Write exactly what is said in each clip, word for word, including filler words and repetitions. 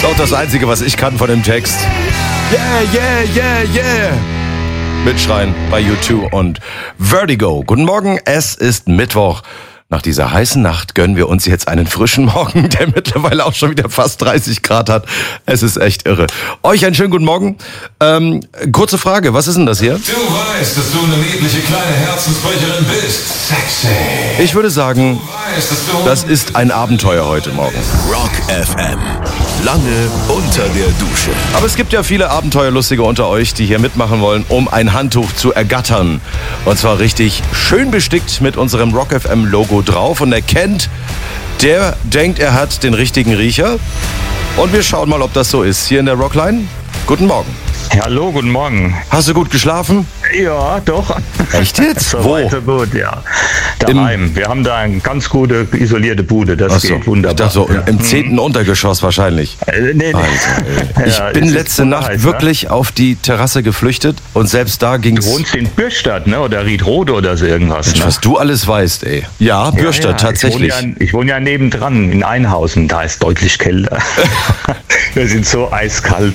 Ist auch das Einzige, was ich kann von dem Text. Yeah, yeah, yeah, yeah. Mitschreien bei U zwei und Vertigo. Guten Morgen, es ist Mittwoch. Nach dieser heißen Nacht gönnen wir uns jetzt einen frischen Morgen, der mittlerweile auch schon wieder fast dreißig Grad hat. Es ist echt irre. Euch einen schönen guten Morgen. Ähm, kurze Frage, was ist denn das hier? Du weißt, dass du eine niedliche kleine Herzensbrecherin bist. Sexy. Ich würde sagen, Du weißt, dass du das ist ein Abenteuer heute Morgen. Rock F M. Lange unter der Dusche. Aber es gibt ja viele Abenteuerlustige unter euch, die hier mitmachen wollen, um ein Handtuch zu ergattern. Und zwar richtig schön bestickt mit unserem Rock F M Logo drauf. Und er kennt, der denkt, er hat den richtigen Riecher. Und wir schauen mal, ob das so ist. Hier in der Rockline. Guten Morgen. Hallo, guten Morgen. Hast du gut geschlafen? Ja, doch. Echt jetzt? So Wo? weit, so gut, ja. Daheim. Wir haben da eine ganz gute isolierte Bude, das Ach so, geht wunderbar. ich dachte so, im zehnten Untergeschoss wahrscheinlich. Äh, nee, nee. Alter, ey. Ich Ja, bin ist letzte jetzt Nacht heiß, wirklich auf die Terrasse geflüchtet und selbst da ging Du es. wohnst in Bürstadt, ne? Oder Riedrode oder so irgendwas. Ne? Was du alles weißt, ey. Ja, Bürstadt, ja, ja. tatsächlich. Ich wohne, ja, ich wohne ja nebendran in Einhausen, da ist deutlich kälter. Wir sind so eiskalt.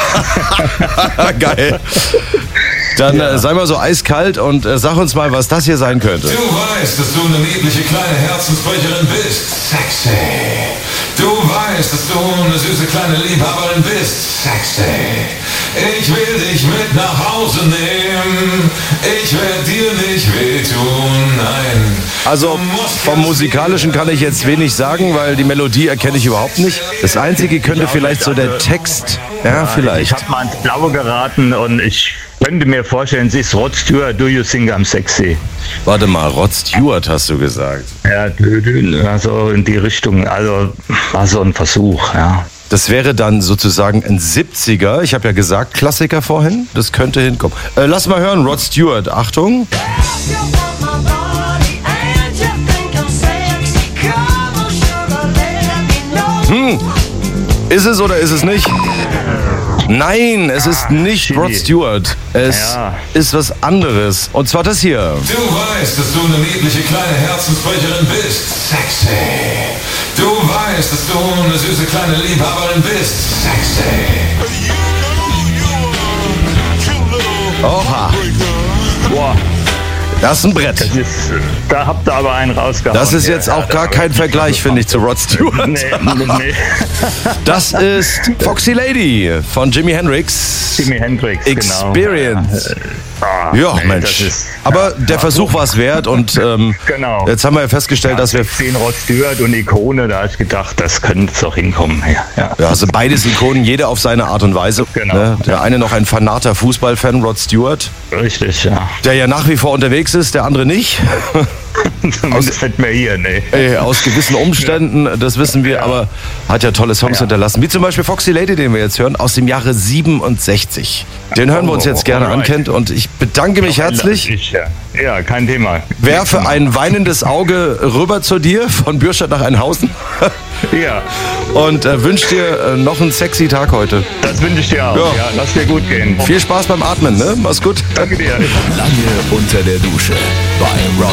Ja. Geil. Dann Ja. äh, sei mal so eiskalt und äh, sag uns mal, was das hier sein könnte. Du weißt, dass du eine niedliche kleine Herzensbrecherin bist. Sexy. Du weißt, dass du eine süße kleine Liebhaberin bist. Sexy. Ich will dich mit nach Hause nehmen. Ich werde dir nicht wehtun, nein. Also vom Musikalischen kann ich jetzt wenig sagen, weil die Melodie erkenne ich überhaupt nicht. Das Einzige könnte vielleicht so der Text. Ja, Ich vielleicht. habe mal ins Blaue geraten und ich könnte mir vorstellen, sie ist Rod Stewart, Do You Think I'm Sexy? Warte mal, Rod Stewart hast du gesagt. Ja, dü- dü- also in die Richtung, also war so ein Versuch, ja. Das wäre dann sozusagen ein siebziger. Ich habe ja gesagt, Klassiker vorhin. Das könnte hinkommen. Äh, lass mal hören, Rod Stewart. Achtung. Hm. Ist es oder ist es nicht? Nein, es ist nicht Rod Stewart. Es Ja. ist was anderes. Und zwar das hier. Du weißt, dass du eine niedliche kleine Herzensbrecherin bist. Sexy. Du weißt, dass du eine süße kleine Liebhaberin bist. Sexy. Oha, Boah, das ist ein Brett. das ist, da habt ihr aber einen rausgehauen. Das ist jetzt Ja, auch ja, gar da- kein Vergleich, finde ich, zu Rod Stewart. Nee, nee, nee. Das ist Foxy Lady von Jimi Hendrix. Jimi Hendrix, Experience. genau. Ah, Ja, nee, Mensch. das ist- Aber der Versuch war es wert und ähm, Genau. jetzt haben wir ja festgestellt, dass wir... zehn Rod Stewart und Ikone, da habe ich gedacht, das könnte doch hinkommen. Ja, ja. Ja, also beides Ikonen, jeder auf seine Art und Weise. Genau. Ne? Der eine noch ein fanater Fußballfan, Rod Stewart, Richtig, ja. der ja nach wie vor unterwegs ist, der andere nicht. Zumindest nicht mehr hier, ne. Äh, aus gewissen Umständen, das wissen wir, aber hat ja tolle Songs Ja. hinterlassen. Wie zum Beispiel Foxy Lady, den wir jetzt hören, aus dem Jahre siebenundsechzig. Den hören wir uns jetzt gerne an, Alright. Kent, und ich bedanke mich herzlich. Ich, ja. ja, kein Thema. Werfe ein weinendes Auge rüber zu dir, von Bürstadt nach Einhausen, Ja, und äh, wünsche dir äh, noch einen sexy Tag heute. das wünsche ich dir auch. Ja. Ja. Lass dir gut gehen. Viel Spaß beim Atmen, ne? Mach's gut. Danke dir. Lange unter der Dusche. Bei Rock